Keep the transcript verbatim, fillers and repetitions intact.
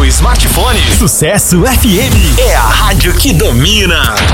smartphone. Sucesso F M é a rádio que domina.